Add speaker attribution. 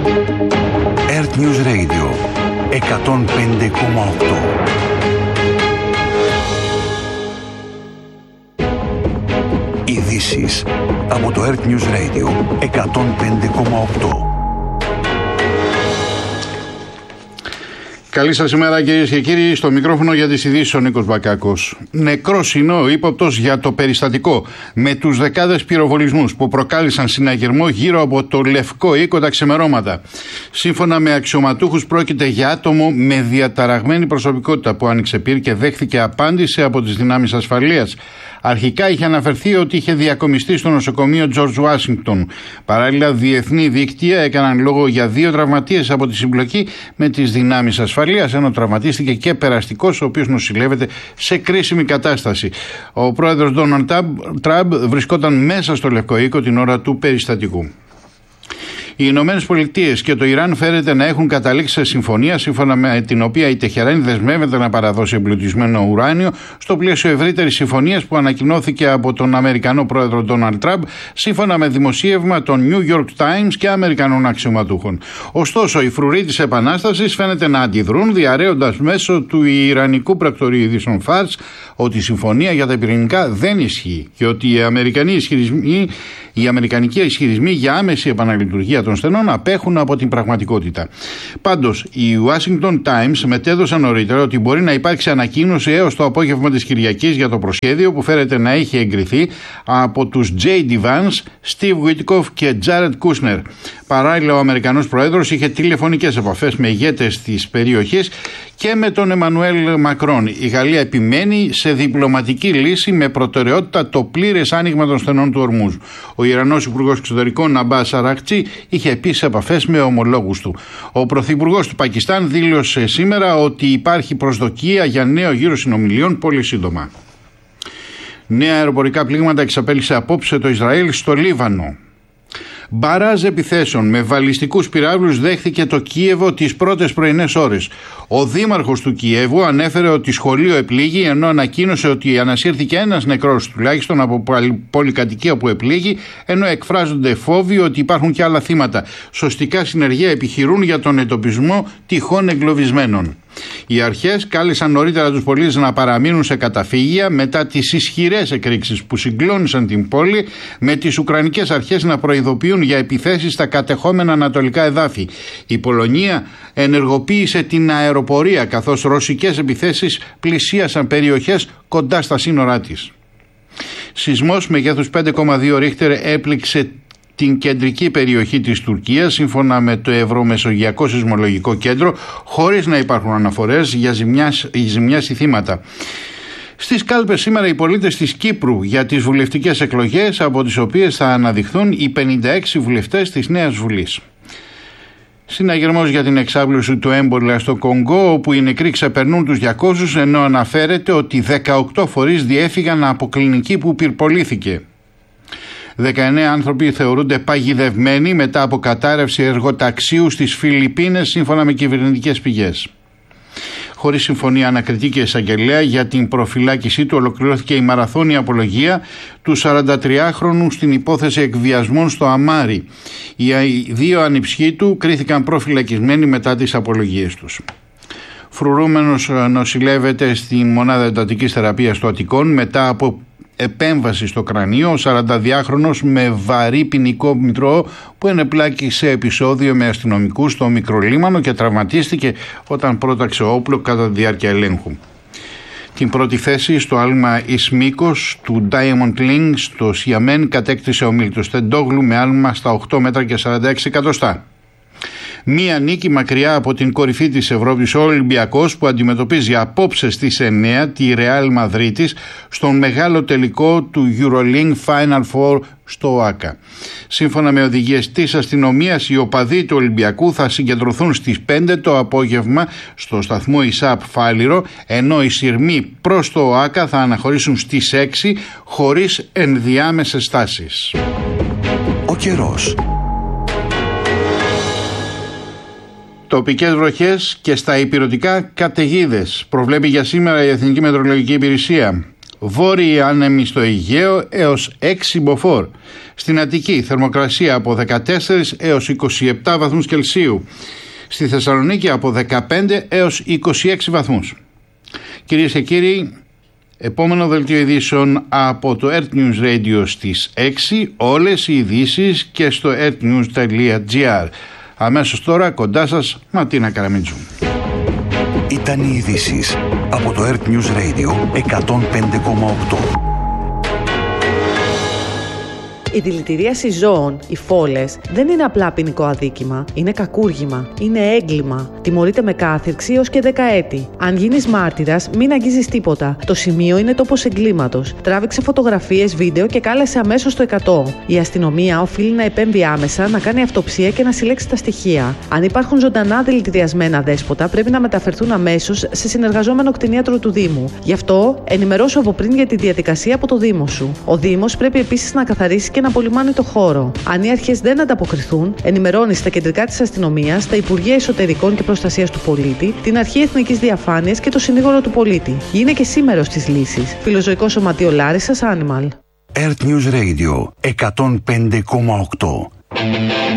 Speaker 1: Earth News Radio 105,8. Ειδήσεις από το Earth News Radio 105,8.
Speaker 2: Καλή σας ημέρα, κυρίες και κύριοι. Στο μικρόφωνο για τις ειδήσεις ο Νίκος Μπακάκος. Νεκρός είναι ο ύποπτος για το περιστατικό με τους δεκάδες πυροβολισμούς που προκάλεσαν συναγερμό γύρω από το Λευκό Οίκο τα ξημερώματα. Σύμφωνα με αξιωματούχους, πρόκειται για άτομο με διαταραγμένη προσωπικότητα που άνοιξε πυρ και δέχθηκε απάντηση από τις δυνάμεις ασφαλείας. Αρχικά είχε αναφερθεί ότι είχε διακομιστεί στο νοσοκομείο George Washington. Παράλληλα, διεθνή δίκτυα έκαναν λόγο για 2 τραυματίες από τη συμπλοκή με τις δυνάμεις ασφαλείας, ενώ τραυματίστηκε και περαστικός, ο οποίος νοσηλεύεται σε κρίσιμη κατάσταση. Ο πρόεδρος Ντόναλντ Τραμπ βρισκόταν μέσα στο Λευκό Οίκο την ώρα του περιστατικού. Οι Ηνωμένες Πολιτείες και το Ιράν φέρεται να έχουν καταλήξει σε συμφωνία, σύμφωνα με την οποία η Τεχεράνη δεσμεύεται να παραδώσει εμπλουτισμένο ουράνιο στο πλαίσιο ευρύτερης συμφωνίας που ανακοινώθηκε από τον Αμερικανό πρόεδρο Ντόναλντ Τραμπ, σύμφωνα με δημοσίευμα των New York Times και Αμερικανών αξιωματούχων. Ωστόσο, οι φρουροί της Επανάστασης φαίνεται να αντιδρούν, διαρρέοντας μέσω του Ιρανικού πρακτορείου ειδήσεων Fars ότι η συμφωνία για τα πυρηνικά δεν ισχύει και ότι οι αμερικανικοί ισχυρισμοί για άμεση επαναλειτουργία των στενών απέχουν από την πραγματικότητα. Πάντως, οι Washington Times μετέδωσαν νωρίτερα ότι μπορεί να υπάρξει ανακοίνωση έως το απόγευμα της Κυριακής για το προσχέδιο που φέρεται να έχει εγκριθεί από τους J.D. Vance, Steve Witkoff και Jared Kushner. Παράλληλα, ο Αμερικανός Πρόεδρος είχε τηλεφωνικές επαφές με ηγέτες της περιοχής και με τον Εμμανουέλ Μακρόν. Η Γαλλία επιμένει σε διπλωματική λύση με προτεραιότητα το πλήρες άνοιγμα των στενών του Ορμούζ. Ο Ιρανός Υπουργός Εξωτερικών Αμπάς Αρακτσί είχε επίσης επαφές με ομολόγους του. Ο Πρωθυπουργός του Πακιστάν δήλωσε σήμερα ότι υπάρχει προσδοκία για νέο γύρο συνομιλιών πολύ σύντομα. Νέα αεροπορικά πλήγματα εξαπέλυσε απόψε το Ισραήλ στο Λίβανο. Μπαράζ επιθέσεων με βαλιστικούς πυράβλους δέχθηκε το Κίεβο τις πρώτες πρωινές ώρες. Ο δήμαρχος του Κιέβου ανέφερε ότι σχολείο επλήγει, ενώ ανακοίνωσε ότι ανασύρθηκε ένας νεκρός τουλάχιστον από πολυκατοικία που επλήγει, ενώ εκφράζονται φόβοι ότι υπάρχουν και άλλα θύματα. Σωστικά συνεργεία επιχειρούν για τον εντοπισμό τυχόν εγκλωβισμένων. Οι αρχές κάλεσαν νωρίτερα τους πολίτες να παραμείνουν σε καταφύγια μετά τις ισχυρές εκρήξεις που συγκλώνησαν την πόλη, με τις Ουκρανικές αρχές να προειδοποιούν για επιθέσεις στα κατεχόμενα ανατολικά εδάφη. Η Πολωνία ενεργοποίησε την αεροπορία, καθώς ρωσικές επιθέσεις πλησίασαν περιοχές κοντά στα σύνορά της. Σεισμός μεγέθους 5,2 ρίχτερ έπληξε την κεντρική περιοχή της Τουρκίας, σύμφωνα με το Ευρωμεσογειακό Σεισμολογικό Κέντρο, χωρίς να υπάρχουν αναφορές για ζημιάς ή θύματα. Στις κάλπες σήμερα οι πολίτες της Κύπρου για τις βουλευτικές εκλογές, από τις οποίες θα αναδειχθούν οι 56 βουλευτές της Νέας Βουλής. Συναγερμός για την εξάπλωση του έμπολα στο Κονγκό, όπου οι νεκροί ξεπερνούν τους 200, ενώ αναφέρεται ότι 18 φορείς διέφυγαν από κλινική που πυρπολήθηκε. 19 άνθρωποι θεωρούνται παγιδευμένοι μετά από κατάρρευση εργοταξίου στις Φιλιππίνες, σύμφωνα με κυβερνητικές πηγές. Χωρίς συμφωνία ανακριτή και εισαγγελέα για την προφυλάκησή του, ολοκληρώθηκε η μαραθώνια απολογία του 43χρονου στην υπόθεση εκβιασμών στο Αμάρι. Οι 2 ανιψιοί του κρίθηκαν προφυλακισμένοι μετά τις απολογίες τους. Φρουρούμενος νοσηλεύεται στη μονάδα εντατικής θεραπείας του Αττικών μετά από επέμβαση στο κρανίο. Ο 42χρονος με βαρύ ποινικό μητρό που ενεπλάκη σε επεισόδιο με αστυνομικούς στο Μικρολίμανο και τραυματίστηκε όταν πρόταξε όπλο κατά τη διάρκεια ελέγχου. Την πρώτη θέση στο άλμα εις μήκος του Diamond League στο Σιαμέν κατέκτησε ο Μίλτος Τεντόγλου με άλμα στα 8 μέτρα και 46 εκατοστά. Μία νίκη μακριά από την κορυφή της Ευρώπης, ο Ολυμπιακός, που αντιμετωπίζει απόψε στις 9 τη Ρεάλ Μαδρίτης στον μεγάλο τελικό του EuroLeague Final Four στο ΟΑΚΑ. Σύμφωνα με οδηγίες της αστυνομίας, οι οπαδοί του Ολυμπιακού θα συγκεντρωθούν στις 5 το απόγευμα στο σταθμό ΙΣΑΠ Φάληρο, ενώ οι σειρμοί προς το ΟΑΚΑ θα αναχωρήσουν στις 6 χωρίς ενδιάμεσες στάσεις.
Speaker 1: Ο καιρός.
Speaker 2: Τοπικές βροχές και στα ηπειρωτικά καταιγίδες προβλέπει για σήμερα η Εθνική Μετεωρολογική Υπηρεσία. Βόρειοι άνεμοι στο Αιγαίο έως 6 μποφόρ. Στην Αττική θερμοκρασία από 14 έως 27 βαθμούς Κελσίου. Στη Θεσσαλονίκη από 15 έως 26 βαθμούς. Κυρίες και κύριοι, επόμενο δελτίο ειδήσεων από το Earth News Radio στις 6. Όλες οι ειδήσεις και στο earthnews.gr. Αμέσως τώρα κοντά σας Ματίνα Καραμιτζού.
Speaker 1: Ήταν οι ειδήσεις από το Earth News Radio 105,8.
Speaker 3: Η δηλητηρίαση ζώων, οι φόλες, δεν είναι απλά ποινικό αδίκημα. Είναι κακούργημα. Είναι έγκλημα. Τιμωρείται με κάθυρξη έως και 10 έτη. Αν γίνεις μάρτυρας, μην αγγίζεις τίποτα. Το σημείο είναι τόπος εγκλήματος. Τράβηξε φωτογραφίες, βίντεο και κάλεσε αμέσως το 100. Η αστυνομία οφείλει να επέμβει άμεσα, να κάνει αυτοψία και να συλλέξει τα στοιχεία. Αν υπάρχουν ζωντανά δηλητηριασμένα δέσποτα, πρέπει να μεταφερθούν αμέσως σε συνεργαζόμενο κτηνίατρο του Δήμου. Γι' αυτό, ενημερώσου από πριν για τη διαδικασία από το Δήμο σου. Ο Δήμος πρέπει επίσης να καθαρίσει και να απολυμάνει το χώρο. Αν οι αρχές δεν ανταποκριθούν, ενημερώνει στα κεντρικά της αστυνομίας, τα Υπουργεία Εσωτερικών και Προστασίας του Πολίτη, την Αρχή Εθνικής Διαφάνειας και το Συνήγορο του Πολίτη. Είναι και σήμερος της λύσης. Φιλοζωικό Σωματείο Λάρισσας, Animal.
Speaker 1: Earth News Radio 105,8.